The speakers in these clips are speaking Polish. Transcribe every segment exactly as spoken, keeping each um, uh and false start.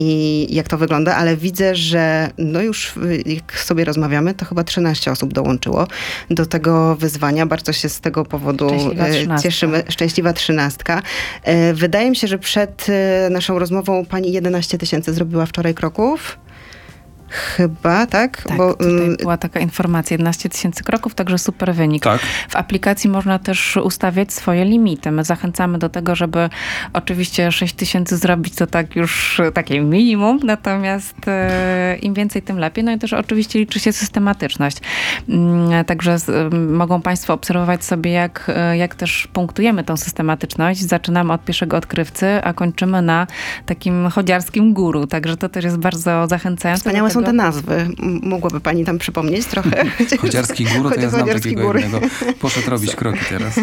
i jak to wygląda, ale widzę, że no już jak sobie rozmawiamy, to chyba trzynaście osób dołączyło do tego wyzwania. Bardzo się z tego powodu Szczęśliwa cieszymy. Szczęśliwa trzynastka. Wydaje mi się, że przed naszą rozmową pani jedenaście tysięcy zrobiła wczoraj kroków. Chyba, tak? Tak, Bo, tutaj była taka informacja, jedenaście tysięcy kroków, także super wynik. Tak. W aplikacji można też ustawiać swoje limity. My zachęcamy do tego, żeby oczywiście sześć tysięcy zrobić, to tak już takie minimum, natomiast e, im więcej, tym lepiej. No i też oczywiście liczy się systematyczność. Mm, także z, mogą państwo obserwować sobie, jak, jak też punktujemy tą systematyczność. Zaczynamy od pierwszego odkrywcy, a kończymy na takim chodziarskim guru. Także to też jest bardzo zachęcające. Wspaniałe są te nazwy. Mogłaby pani tam przypomnieć trochę? Chodziarski góru, to ja znam takiego góry. jednego. Poszedł robić kroki teraz.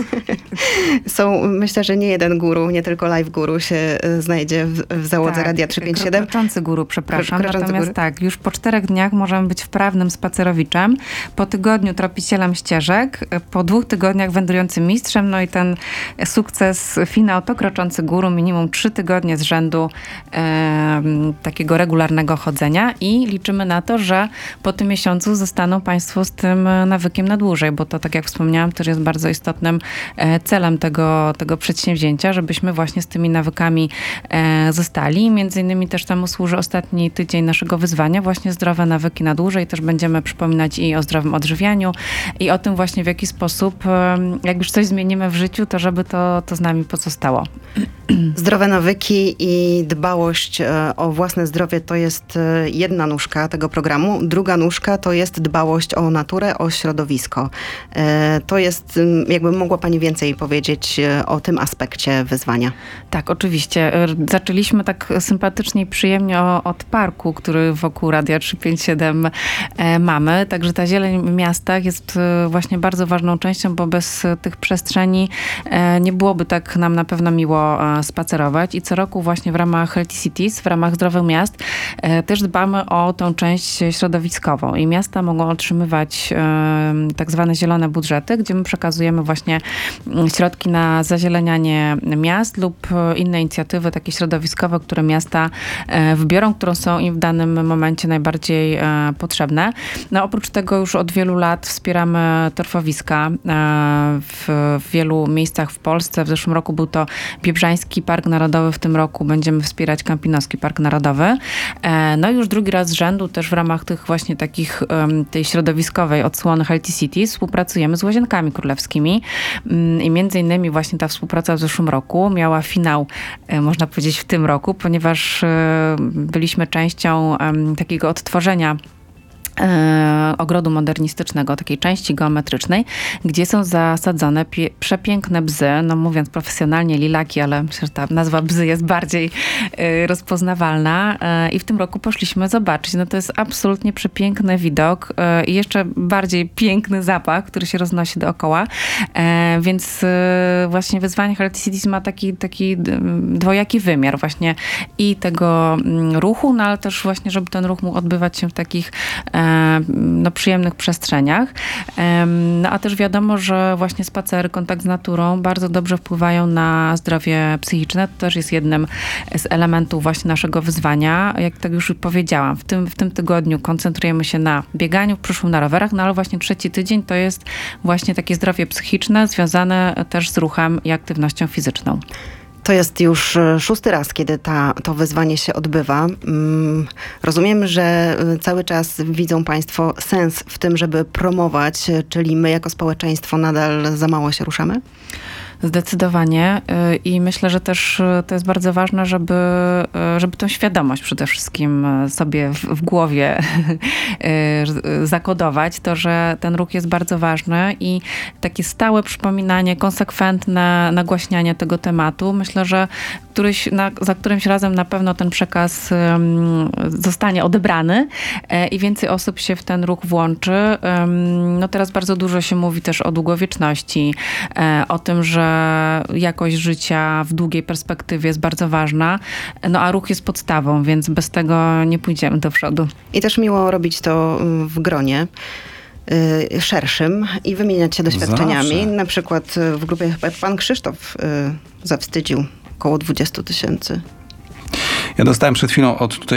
Są, myślę, że nie jeden guru, nie tylko live guru się znajdzie w, w załodze tak, Radia trzysta pięćdziesiąt siedem. Kroczący guru, przepraszam. Kroczący Natomiast góry. tak, już po czterech dniach możemy być wprawnym spacerowiczem, po tygodniu tropicielem ścieżek, po dwóch tygodniach wędrującym mistrzem, no i ten sukces, finał to kroczący guru, minimum trzy tygodnie z rzędu e, takiego regularnego chodzenia i liczymy na to, że po tym miesiącu zostaną państwo z tym nawykiem na dłużej, bo to, tak jak wspomniałam, też jest bardzo istotnym celem tego, tego przedsięwzięcia, żebyśmy właśnie z tymi nawykami zostali. Między innymi też temu służy ostatni tydzień naszego wyzwania, właśnie zdrowe nawyki na dłużej. Też będziemy przypominać i o zdrowym odżywianiu i o tym właśnie, w jaki sposób, jak już coś zmienimy w życiu, to żeby to, to z nami pozostało. Zdrowe nawyki i dbałość o własne zdrowie to jest jedna nóżka tego programu. Druga nóżka to jest dbałość o naturę, o środowisko. To jest, jakby mogła pani więcej powiedzieć o tym aspekcie wyzwania. Tak, oczywiście. Zaczęliśmy tak sympatycznie i przyjemnie od parku, który wokół Radia trzysta pięćdziesiąt siedem mamy. Także ta zieleń w miastach jest właśnie bardzo ważną częścią, bo bez tych przestrzeni nie byłoby tak nam na pewno miło spacerować. I co roku właśnie w ramach Healthy Cities, w ramach Zdrowych Miast też dbamy o tą część środowiskową. I miasta mogą otrzymywać tak zwane zielone budżety, gdzie my przekazujemy właśnie środki na zazielenianie miast lub inne inicjatywy takie środowiskowe, które miasta wybiorą, które są im w danym momencie najbardziej potrzebne. No oprócz tego już od wielu lat wspieramy torfowiska w wielu miejscach w Polsce. W zeszłym roku był to Biebrzański Park Narodowy, w tym roku będziemy wspierać Kampinoski Park Narodowy. No i już drugi raz z rzędu też w ramach tych właśnie takich tej środowiskowej odsłony Healthy Cities współpracujemy z Łazienkami Królewskimi i między innymi właśnie ta współpraca w zeszłym roku miała finał, można powiedzieć, w tym roku, ponieważ byliśmy częścią takiego odtworzenia ogrodu modernistycznego, takiej części geometrycznej, gdzie są zasadzone pie- przepiękne bzy, no mówiąc profesjonalnie lilaki, ale myślę, że ta nazwa bzy jest bardziej y, rozpoznawalna y, i w tym roku poszliśmy zobaczyć. No to jest absolutnie przepiękny widok y, i jeszcze bardziej piękny zapach, który się roznosi dookoła, y, więc y, właśnie wyzwanie Healthy Cities ma taki, taki dwojaki wymiar właśnie i tego y, ruchu, no ale też właśnie, żeby ten ruch mógł odbywać się w takich y, no, przyjemnych przestrzeniach. No a też wiadomo, że właśnie spacery, kontakt z naturą bardzo dobrze wpływają na zdrowie psychiczne. To też jest jednym z elementów właśnie naszego wyzwania. Jak tak już powiedziałam, w tym, w tym tygodniu koncentrujemy się na bieganiu, w przyszłym na rowerach, no ale właśnie trzeci tydzień to jest właśnie takie zdrowie psychiczne związane też z ruchem i aktywnością fizyczną. To jest już szósty raz, kiedy ta, to wyzwanie się odbywa. Rozumiem, że cały czas widzą państwo sens w tym, żeby promować, czyli my jako społeczeństwo nadal za mało się ruszamy? Zdecydowanie i myślę, że też to jest bardzo ważne, żeby, żeby tą świadomość przede wszystkim sobie w, w głowie zakodować, to, że ten ruch jest bardzo ważny i takie stałe przypominanie, konsekwentne nagłaśnianie tego tematu. Myślę, że któryś, na, za którymś razem na pewno ten przekaz um, zostanie odebrany i więcej osób się w ten ruch włączy. Um, no teraz bardzo dużo się mówi też o długowieczności, um, o tym, że jakość życia w długiej perspektywie jest bardzo ważna, no a ruch jest podstawą, więc bez tego nie pójdziemy do przodu. I też miło robić to w gronie y, szerszym i wymieniać się doświadczeniami. Zawsze. Na przykład w grupie chyba pan Krzysztof y, zawstydził około dwadzieścia tysięcy. Ja dostałem przed chwilą od tutaj